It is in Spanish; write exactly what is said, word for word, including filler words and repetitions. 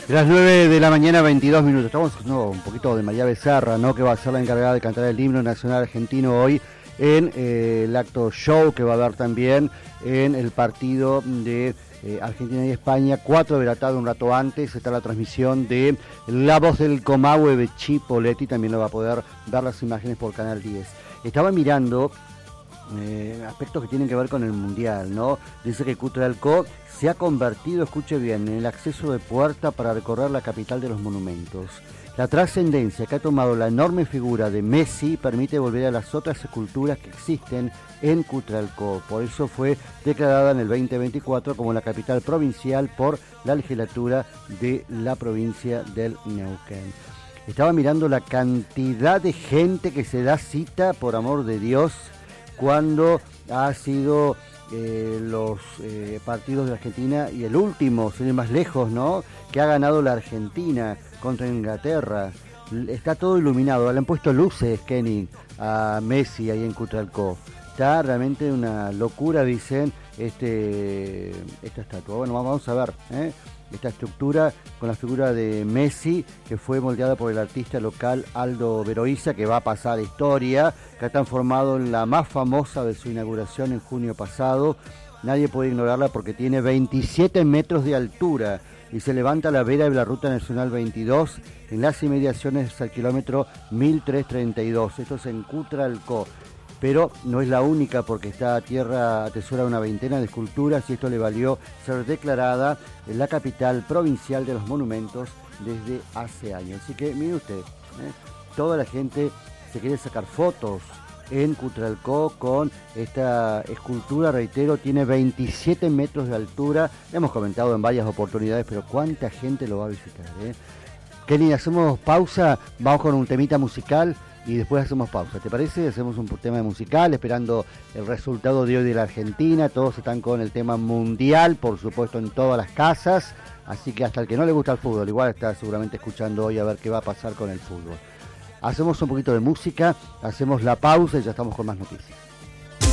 Las nueve de la mañana, veintidós minutos. Estamos escuchando un poquito de María Becerra, ¿no? Que va a ser la encargada de cantar el himno nacional argentino hoy en eh, el acto show que va a haber también en el partido de eh, Argentina y España. Cuatro de la tarde, un rato antes, está la transmisión de La Voz del Comahue de Chipoletti. También lo va a poder ver las imágenes por Canal diez. Estaba mirando Eh, aspectos que tienen que ver con el mundial, ¿no? Dice que Cutralcó se ha convertido, escuche bien, en el acceso de puerta para recorrer la capital de los monumentos. La trascendencia que ha tomado la enorme figura de Messi permite volver a las otras esculturas que existen en Cutralcó. Por eso fue declarada en el veinte veinticuatro como la capital provincial por la legislatura de la provincia del Neuquén. Estaba mirando la cantidad de gente que se da cita, por amor de Dios, cuando ha sido eh, los eh, partidos de Argentina y el último, sin ir más lejos, ¿no? Que ha ganado la Argentina contra Inglaterra. Está todo iluminado, le han puesto luces, Kenny, a Messi ahí en Cutralcó. Está realmente una locura, dicen, este, esta estatua. Bueno, vamos a ver, ¿eh? Esta estructura con la figura de Messi, que fue moldeada por el artista local Aldo Veroiza, que va a pasar a la historia, que ha transformado en la más famosa de su inauguración en junio pasado. Nadie puede ignorarla porque tiene veintisiete metros de altura y se levanta a la vera de la Ruta Nacional veintidós en las inmediaciones al kilómetro mil trescientos treinta y dos. Esto es en Cutralcó. Pero no es la única, porque esta tierra atesora una veintena de esculturas y esto le valió ser declarada en la capital provincial de los monumentos desde hace años. Así que mire usted, ¿eh? Toda la gente se quiere sacar fotos en Cutralcó con esta escultura, reitero, tiene veintisiete metros de altura. Hemos comentado en varias oportunidades, pero ¿cuánta gente lo va a visitar? ¿eh? Kenny, hacemos pausa, vamos con un temita musical y después hacemos pausa, ¿te parece? Hacemos un tema musical esperando el resultado de hoy de la Argentina. Todos están con el tema mundial, por supuesto, en todas las casas, así que hasta el que no le gusta el fútbol igual está seguramente escuchando hoy a ver qué va a pasar con el fútbol. Hacemos un poquito de música, hacemos la pausa y ya estamos con más noticias.